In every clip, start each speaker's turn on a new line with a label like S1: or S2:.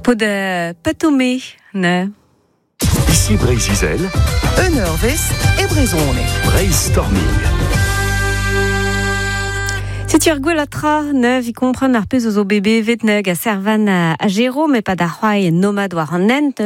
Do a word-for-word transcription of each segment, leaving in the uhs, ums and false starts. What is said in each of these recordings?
S1: Pod uh, patomé, ne?
S2: Ici Brésil,
S3: un Orvest et Brezone.
S2: Brainstorming.
S1: Si tu regolatra, ne, vi comprend ar peus zo bébé vetneg a servan a, a Jérôme et pas d'arroy nomade war an ent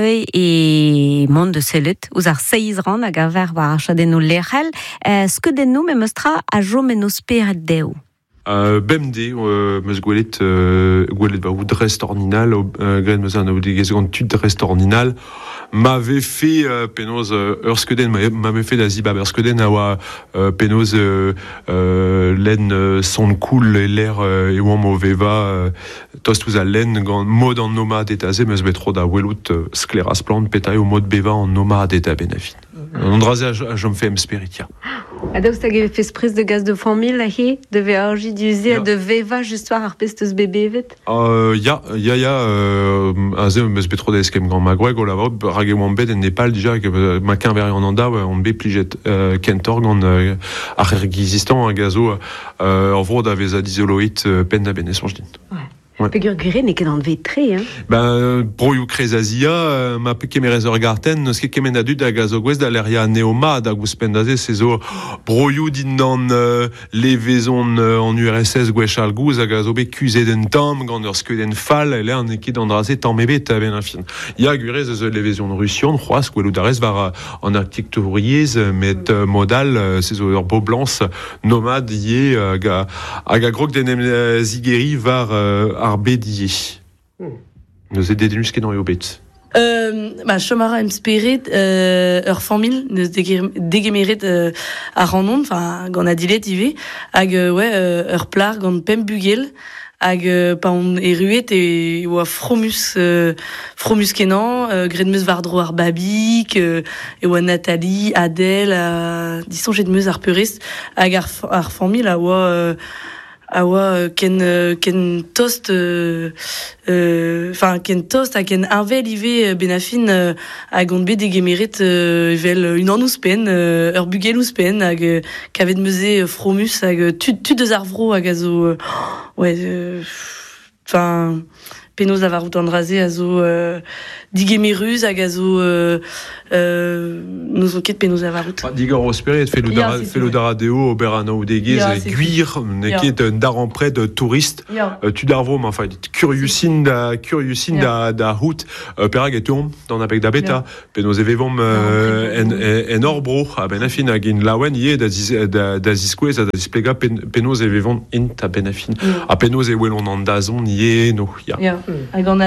S1: et monde de selet ouz ar seiz ran hag a ver war ar chadenno lerel euh, skedenno me mostra a jo men osperet deo.
S4: Uh, B M D, uh, meus gwelet, uh, gwelet ba ou drest orninal, uh, gret meus an aoudegez gant tud drest orninal, m'avait fait uh, penoz uh, ur skeden, m'avait fait da zibab ur skeden a oa uh, penoz uh, uh, len uh, son cool e l'air uh, e oam o veva uh, tost ouz a len gant mod an nomad etaze meus betro da welout uh, skleras plant peta o mod beva an nomad eta benafin. On draze a jom fe em spiritia.
S1: A daoust hag e fez prez de gaz de famil a he, de ve aorji duze, de veva just war ar pesteus bébé vet?
S4: Uh, ya, ya, ya, uh, a ze meus betro da eskem gant ma gweg o la vod, rag e oan bet en Nepal dija, uh, ma ken veri an anda, uh, on be plijet uh, kentor gant uh, ar er gizistan a gazo, uh, an vrod a vez a dizoloit uh, pen da benes sonj din.
S1: Ouais. Ouais. Pegur gure ne ket an vetre, hein?
S4: Ben, broioù krez azia, euh, ma pe kemerez ur garten, neus ket kemen adud a gazo gwez da leria neoma da gous pendaze, se zo broioù din dan euh, levezon euh, en U R S S gwechal gouz a gazo be kuzet en tam, gant ur skuden fall, e an eket an draze tam ebet a ben afin. Ya gurez eus levezon russion, c'hoaz, gwelou darez var an artik touriez, met euh, modal, euh, se zo ur bo blans nomad ye, hag a, hag a grog den em zigeri var euh, ar bedier. Hmm. Neus e dedenus ket an eo bet.
S5: Euh, bah, chomara em spirit, euh, ur famil, neus degemeret euh, ar ranon, enfin, gant adilet ive, hag, euh, ouais, euh, ur plar gant pem bugel, hag, euh, pa on e ruet e oa fromus, euh, fromus kenan, euh, gred meus vardro ar babik, euh, e oa Nathalie, Adèle, euh, disonjet meus ar peurist, hag ar, ar famil a oa, euh, a oa ken uh, ken tost enfin uh, uh, ken tost a ken arvel ive benafin uh, hag on bet degemeret uh, vel un an ouspen uh, ur bugel ouspen hag uh, kavet meuze uh, fromus hag tud tud eus ar vro hag a zo uh, ouais enfin uh, penaos a varout an draze a zo uh, digemeruz hag a zo euh, euh, nous ket penaos a varout.
S4: Digar osperet fe lo dara deo ober an aoudegez guir ne ket un dar an pred tourist tu darvo ma fa curiusin da curiusin da da hout perag et tom dans apek da beta penaos e vevom en en orbro a benafin hag in lawen ye da da da ziskwez da displega penaos e vevom in ta benafin a penaos e welon an dazon ye no ya.
S5: Hag an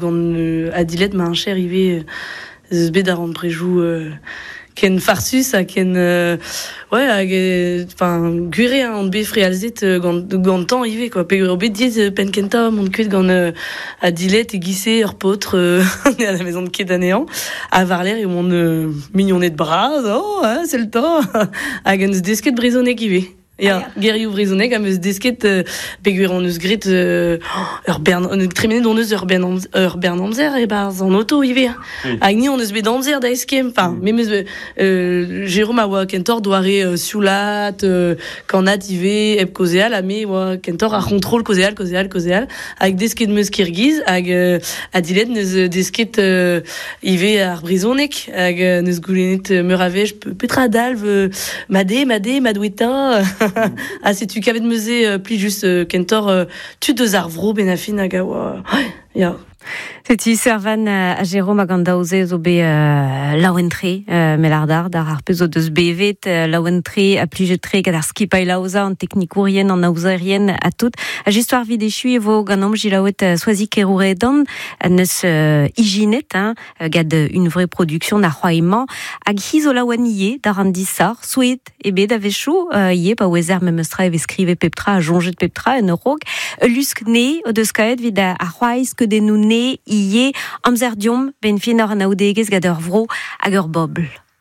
S5: adilet ma an cher ive eus bet ar an prejou ken farsus a ken euh, ouais hag enfin gure an be frealzet gant gant tan ive quoi pe ur bet diez pen kenta mont kuet gant euh, adilet e gisse ur potre euh, à la maison de ket anéant a varler e mon euh, mignonnet de bras oh hein, c'est le temps hag an eus desket brizonek ive. Ya, gerioù vrizonek am eus desket euh, peguer an eus grit euh, ur bern, an eus tremenet an eus ur bern, ur bern amzer e barz an auto ive. Oui. Hag ni an eus bet amzer da eskem. Enfin, mm. memes euh, Jérôme a oa kentor doare euh, sioulat, euh, kanat ive, eb kozeal, a me oa kentor a kontrol kozeal, kozeal, kozeal, hag desket meus kirgiz, hag euh, adilet neus desket euh, ive ar brizonek, hag euh, neus goulenet meur avej, petra dalv, euh, made, made, madoueta... ah c'est tu kavet meuze euh, pli juste euh, kentor euh, tu deus ar vro benafin hag a oa ya.
S1: Seti servan a Jérôme hag an daouze zo be uh, laouentre uh, melardar dar ar peus o deus bevet uh, laouentre a plijetre gant ar skipay laouza an teknikourien an aouzerien a tout a histoire videchu e vo gant am jilaouet uh, soazi keroure dan neus uh, iginet hein, gant une vraie production na c'hoaimant hag hizo laouan ie dar an disar souet e bet a vechou uh, ie pa ouezer me meustra e ve skrive peptra a jonget peptra en eurog lusk ne o deus kaet vid a c'hoaiz ke denou ne ie amzer diom ben fin ar an aoudegez gant ur vro hag ur bobl.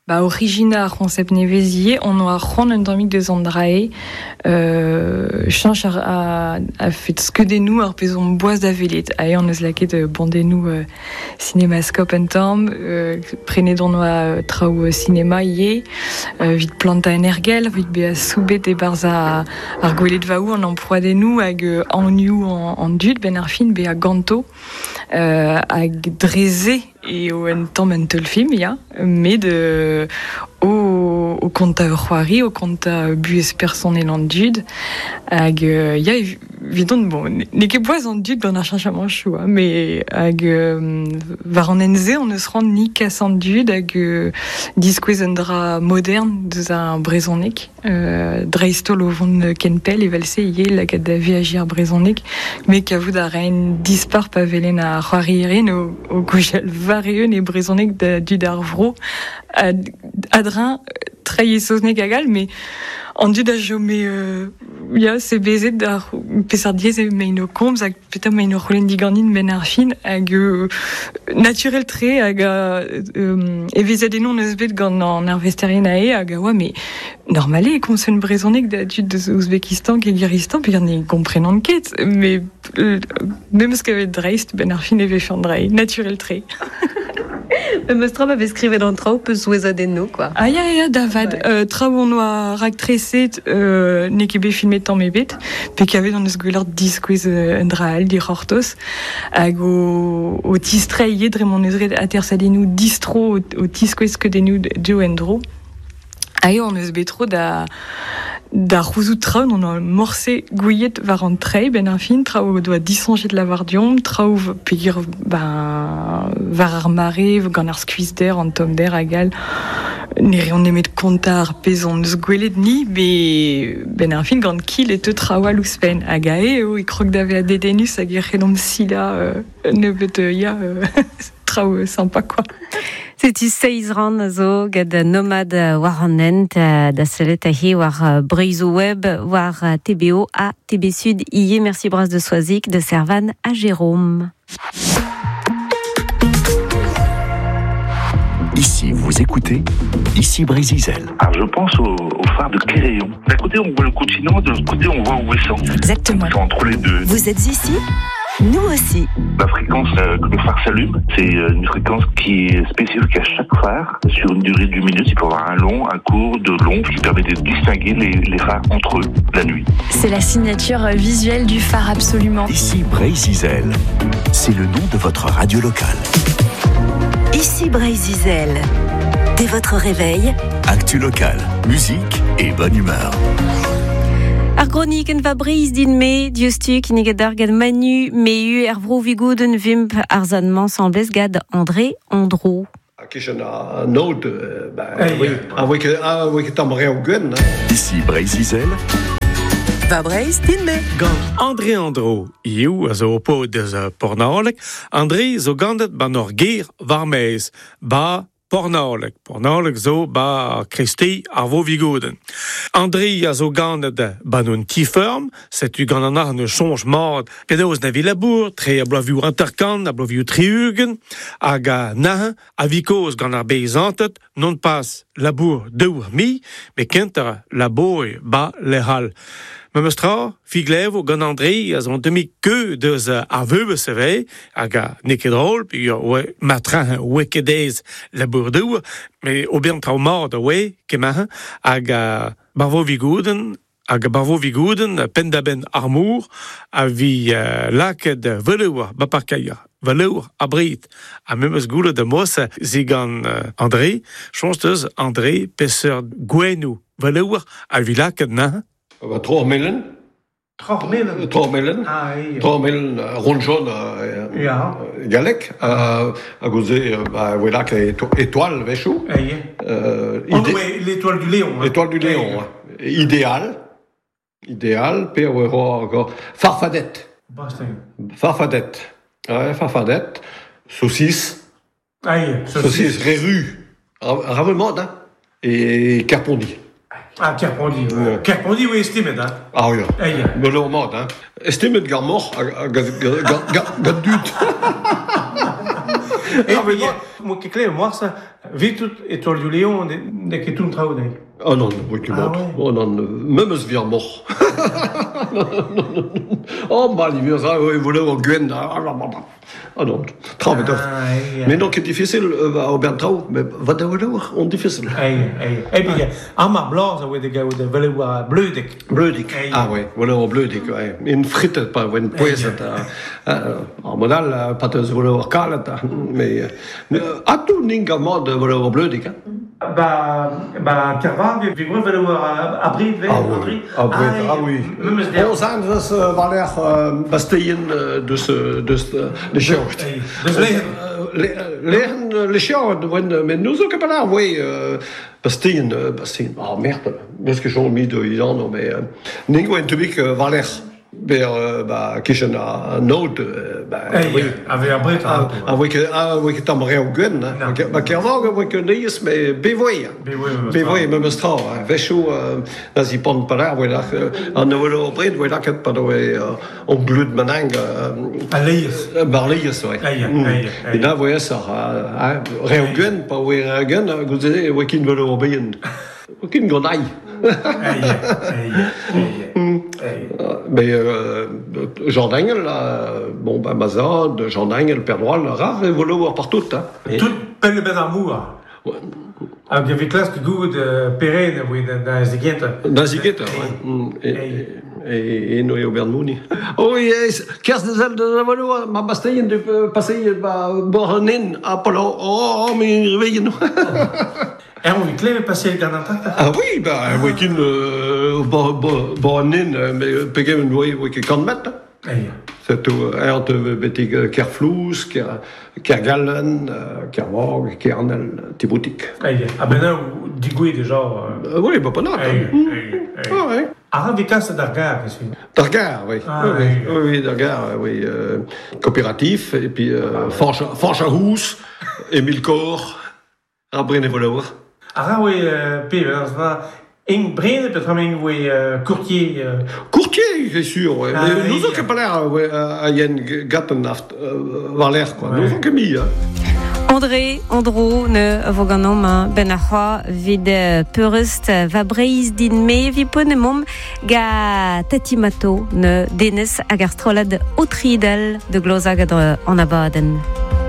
S6: Bah, origina concept nevezier, on a ron un damic de zandrae, euh, change a, a fait ce que des nous, ar pezon boise d'avelit. Aïe, on eus laquet de bandé nous, euh, cinémascope en tom, euh, prenez don noa trao cinéma yé, euh, vite planta energel, vite bea soubet des barza ar gwelet vaou, on emploi des nous, ag en you en, en dud, ben ar fin bea ganto, euh, ag drezé, et au en temps un tel film, ya, mais de au au compte roari, au compte bues personnel en dud, ag ya évidemment bon, n'est que bois en dud dans un changement chou, mais ag var en enze on ne se rend ni qu'à en dud, ag disquez un drap moderne de un brezonnik, euh, dreistol au von kenpel et valse yé la gada viagir brezonnik, mais qu'à vous d'arène dispar pavelen à roari au au gojal varieux et brezonnik du d'arvro adrin très sosné gagal mais en dud a jomé euh, ya c'est baisé d'ar pesar diez et meino combs ag putain meino rolen diganin ben arfin ag euh, naturel très ag euh, evezade non eusbet gant en investerien ae ag ouais mais normalé comme c'est une brezonnik d'adud de Ouzbékistan Kirghizistan puis on est comprenant quête mais euh, même ce qu'avait dreist ben arfin eve chandrai naturel très.
S1: Le Mostrom avait écrit dans Trau, peut souhaiter des noms, quoi.
S6: Ah, ya, ya, David. Euh, Trau, on a ractressé, euh, n'ekebe filmé tant mes bêtes, puis qu'il y avait dans le sgueulard disquiz, euh, Andrael, di Hortos, ag au, au tistre, yedre, mon eusre, à terre, ça des nous, distro, au tisquiz que des nous, Joe Endro. Aïe, on eus betro da, da rouzout traun, on a morcé gouillet var en trei, ben un fin, trao doit dissonger de la vardion, trao pire, ben, var ar mare, gant ar skuiz d'air, en tom d'air, agal, nere on emet kontar, pezon eus gouellet ni, be, ben un fin, gant kil et te trao a louspen, agae, o, e krog d'ave a dedenus, hag e redom sila, euh, ne bet, ya, euh, trao sympa, quoi.
S1: C'est seiz ran zo gad nomad war an ent da selet a he war Breizo Web war T B O a T B Sud iye. Merci bras de Soazic de Servan à Jérôme.
S2: Ici, vous écoutez Ici Brésil.
S7: Alors je pense au, au phare de Cléréon. D'un côté on voit le continent, de l'autre côté on voit Ouessant.
S8: Exactement.
S7: C'est entre les deux.
S8: Vous êtes ici ? Nous aussi.
S7: La fréquence euh, que le phare s'allume, c'est une fréquence qui est spécifique à chaque phare, sur une durée d'une minute. Il peut y avoir un long, un court, de long, qui permet de distinguer les, les phares entre eux la nuit.
S8: C'est la signature visuelle du phare absolument.
S2: Ici Brésil, c'est le nom de votre radio locale.
S8: Ici Brésil, dès votre réveil.
S2: Actu local, musique et bonne humeur.
S1: Ar gronik en va brise din me, diostu ki negadar gad manu, meu er vro vigouden vimp ar zanman semblez gad André Andro.
S9: Kishen a nod, a wek tam re gwen.
S2: Ici Brésil.
S3: Va breiz din me.
S10: Gant André Andro, iou a zo opo deus pornaolek, André zo gandet ban ur ger varmez, ba pornaolek. Pornaolek zo ba kresti ar vo vigouden. André a zo gandet ban un tiferm, setu gant an ar ne chonj mat, pedaoz na vilabour, tre a blaviou interkan, a blaviou triugen, hag a nahen, a vikoz gant ar beizantet, non pas labour deux mi, me kenter labour ba lehal. Memestra, figlev o gant André, a zon demi que deus a veuve seve, hag a nekedrol, puis ouais, matran wekedez labour deux, mais o bien traumard ouais, kemahan, hag a barvo vigouden, hag a barvo vigouden, pendaben armour, a vi uh, laked veleur, baparkaya. Valeur abrit. A memes goule de mos zigan uh, André, chonsteus André, pesseur gwenou. Valeur a vi laked na.
S9: Trois mellen.
S10: Trois mellen?
S9: Trois mellen.
S10: Ah, oui.
S9: Trois mellen ronjon
S10: ja.
S9: galek. A gauze, bah, voilà, étoile, vechou.
S10: L'étoile du Léon.
S9: L'étoile du Léon. Idéal. Idéal. Pe o farfadette. Farfadette. Ouais, farfadette. Saucisse.
S10: Aïe.
S9: Saucisse réru. Ravement, hein. Et carpondi.
S10: Ah, Kerpondi, oui. Kerpondi, oui, estimed, hein.
S9: Ah oui.
S10: Aïe.
S9: Mais le mode, hein. Estimed gar mort, gar dut.
S10: Et moi, moi, que clair, moi, ça, Vite et toi du Léon, n'est que tout le travail.
S9: Oh non, oui, que
S10: Ah
S9: bon.
S10: ouais.
S9: Oh non, même ce vieux mort. Oh, bah, il vient ça, il voulait au Gwen. Oh non, trop de Mais non, c'est difficile, au Bertrand, mais va de voir, on difficile.
S10: Ei, ei. Et puis, Amar Blanc, ça veut dire que vous voulez voir Bleudik.
S9: Bleudik. Ah oui, voilà, au Bleudik, ouais. Une frite, pas une poêle. En modal, pas de voler au Calet, mais à tout ninga mode, voilà, au Bleudik.
S10: Bah, bah, Carvan, vi vous voulez voir Abrid,
S9: Ah oui, Abrid, ah oui. On s'en va Valer Bastien de ce, de ce, de ce.
S10: Dus
S9: Leren, les chiens, mais nous sommes pas là, oui. Bastien, Bastien, oh merde, parce que j'ai mis de Ilan, mais Ningo en Tubik, Valer. Vers bah Kishen a note bah
S10: oui avec un brut
S9: avec avec tamré au gun bah Kervog avec nice mais bevoy bevoy même stra vecho nas i pont para voilà en novelo brut voilà que pas on bleu de manang
S10: Alias
S9: Barlias ouais et là voyez ça réogun pas oui réogun vous dites week-end velo bien week-end gonai mais euh, Jean d'Angel, bon, ben, Mazad, Jean d'Angel, Père Noël, rare, et voilà voir partout, hein.
S10: Tout pelle ben amour. Avec des classes que goût de Pérenne, oui, dans les Ziguettes.
S9: Dans les Ziguettes, oui. Et, et nous, et au Bernouni. Oh, yes, qu'est-ce que c'est de la valeur, ma bastille de passer, bah, Bornin, Apollo, oh, mais réveillez-nous.
S10: Et on vit clé passer le Grand Antarctique.
S9: Ah oui, bah, un week-end, Bornin, mais pégué une nuit, week-end, quand mettre. C'est tout, un de petit Kerflous, Kergalen, Kermorg, Kernel, Thiboutique.
S10: Ah ben là, digoué déjà.
S9: Oui, bah pas là. Ah oui.
S10: Ah, des casses d'Argard, monsieur.
S9: D'Argard, oui.
S10: Ah,
S9: oui,
S10: oui,
S9: oui, oui, d'Argard, oui. Euh, coopératif, et puis euh, Forchahous, Émile Cor, Rabrin et Voleur.
S10: Ah oui, puis, in Brine, peut-être même, oui, courtier.
S9: Courtier, c'est sûr, oui.
S10: Ah,
S9: Mais
S10: oui,
S9: nous autres, pas l'air, oui, à Yen Gattenhaft, vers l'air, quoi. Nous autres, que mis, hein.
S1: André, Andro, ne voganom ben achwa vid peurest va breiz din me vi ponemom ga tatimato ne denes ag ar strolad otridel de glozag an abaden.